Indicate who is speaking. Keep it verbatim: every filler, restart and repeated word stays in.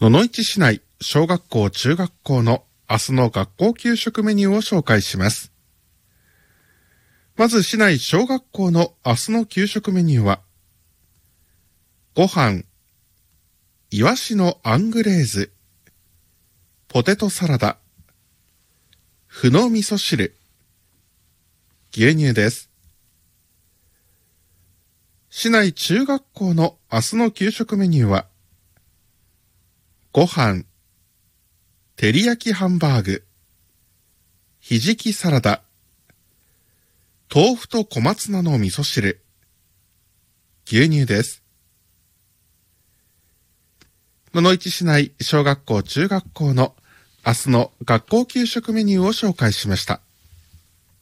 Speaker 1: 野々市市内小学校中学校の明日の学校給食メニューを紹介します。まず市内小学校の明日の給食メニューは、ご飯、イワシのアングレーズ、ポテトサラダ、麩の味噌汁、牛乳です。市内中学校の明日の給食メニューは、ご飯、照り焼きハンバーグ、ひじきサラダ、豆腐と小松菜の味噌汁、牛乳です。野々市市内小学校中学校の明日の学校給食メニューを紹介しました。